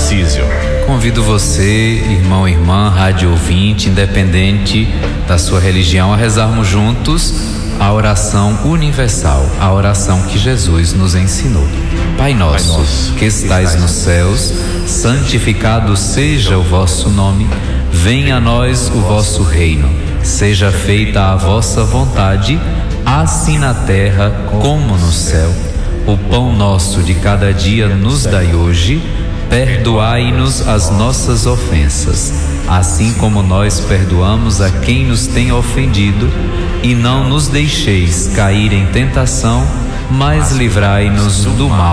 Tarcísio. Convido você, irmão e irmã, rádio ouvinte, independente da sua religião, a rezarmos juntos a oração universal, a oração que Jesus nos ensinou. Pai nosso, que estais nos céus, santificado seja o vosso nome, venha a nós o vosso reino, seja feita a vossa vontade, assim na terra como no céu. O pão nosso de cada dia nos dai hoje, perdoai-nos as nossas ofensas, assim como nós perdoamos a quem nos tem ofendido, e não nos deixeis cair em tentação, mas livrai-nos do mal.